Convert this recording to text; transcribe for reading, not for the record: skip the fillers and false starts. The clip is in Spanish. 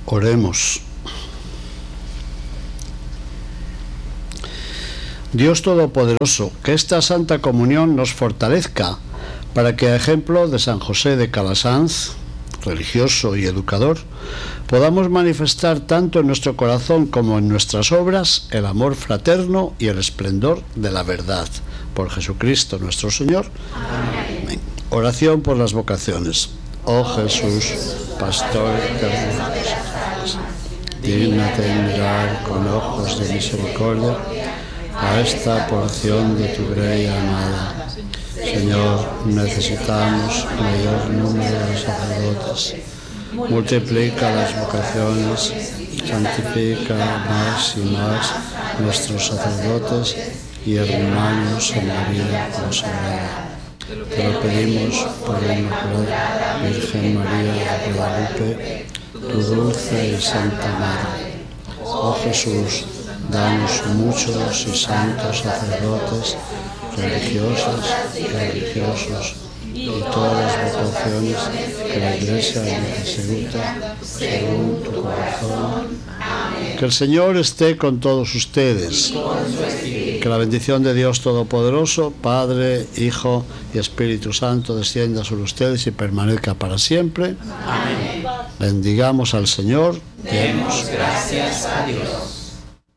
Oremos. Dios Todopoderoso, que esta Santa Comunión nos fortalezca para que, a ejemplo de San José de Calasanz, religioso y educador, podamos manifestar tanto en nuestro corazón como en nuestras obras el amor fraterno y el esplendor de la verdad. Por Jesucristo nuestro Señor. Amén. Oración por las vocaciones. Oh Jesús, pastor eterno, dígnate mirar con ojos de misericordia a esta porción de tu grey amada. Señor, necesitamos mayor número de sacerdotes. Multiplica las vocaciones, santifica más y más nuestros sacerdotes y hermanos en la vida consagrada. Te lo pedimos por la Inmaculada Virgen María de Guadalupe, tu dulce y santa Madre. Oh Jesús, danos muchos y santos sacerdotes, religiosas y religiosos, y todas las vocaciones que la Iglesia necesita según tu corazón. Que el Señor esté con todos ustedes. Que la bendición de Dios Todopoderoso, Padre, Hijo y Espíritu Santo descienda sobre ustedes y permanezca para siempre. Amén. Bendigamos al Señor. Demos gracias a Dios.